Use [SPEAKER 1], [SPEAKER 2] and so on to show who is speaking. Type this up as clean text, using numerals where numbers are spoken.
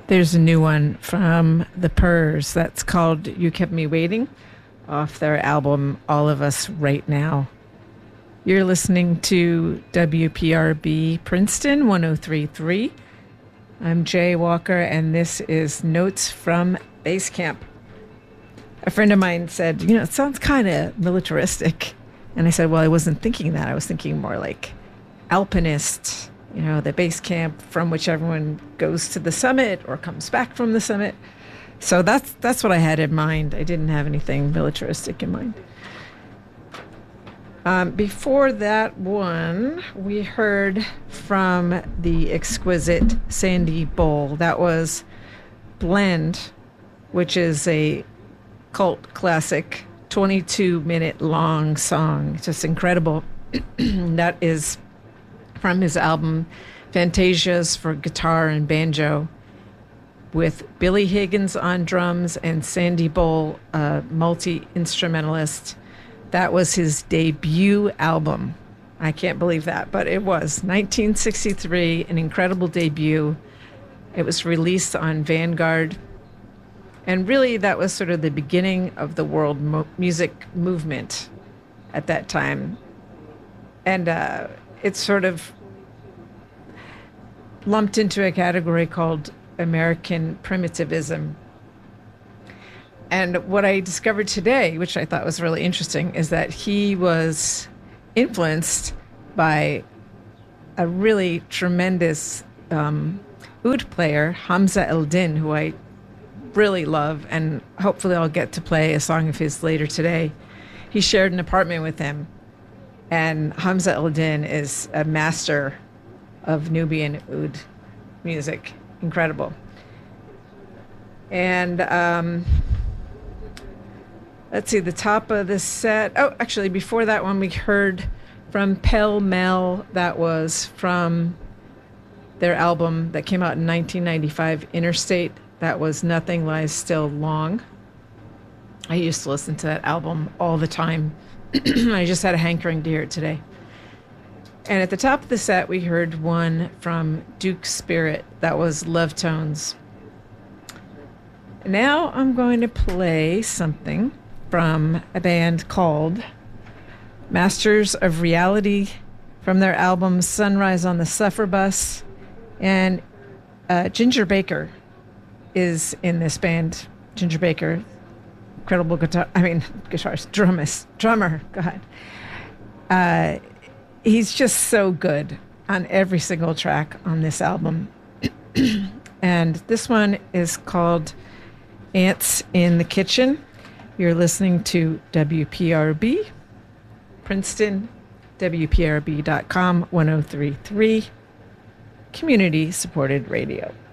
[SPEAKER 1] There's a new one from the Purrs that's called You Kept Me Waiting off their album All of Us Right Now. You're listening to WPRB Princeton 1033. I'm Jay Walker, and this is Notes from Base Camp. A friend of mine said, it sounds kind of militaristic. And I said, well, I wasn't thinking that. I was thinking more like alpinist, the base camp from which everyone goes to the summit or comes back from the summit. So that's what I had in mind. I didn't have anything militaristic in mind. Before that one, we heard from the exquisite Sandy Bowl. That was Blend, which is a cult classic, 22-minute long song. Just incredible. That is from his album Fantasias for Guitar and Banjo, with Billy Higgins on drums and Sandy Bowl, a multi-instrumentalist. That was his debut album. I can't believe that, but it was 1963, an incredible debut. It was released on Vanguard. And really, that was sort of the beginning of the world music movement at that time. And it's sort of lumped into a category called American primitivism. And what I discovered today, which I thought was really interesting, is that he was influenced by a really tremendous oud player, Hamza El-Din, who I really love, and hopefully I'll get to play a song of his later today. He shared an apartment with him, and Hamza El-Din is a master of Nubian oud music. Incredible. And let's see, the top of the set. Oh, actually, before that one, we heard from Pell Mell. That was from their album that came out in 1995, Interstate. That was Nothing Lies Still Long. I used to listen to that album all the time. I just had a hankering to hear it today. And at the top of the set, we heard one from Duke Spirit. That was Love Tones. Now I'm going to play something from a band called Masters of Reality from their album Sunrise on the Suffer Bus. And Ginger Baker is in this band. Ginger Baker, incredible drummer, God. He's just so good on every single track on this album. And this one is called Ants in the Kitchen. You're listening to WPRB, Princeton, WPRB.com, 1033, community-supported radio.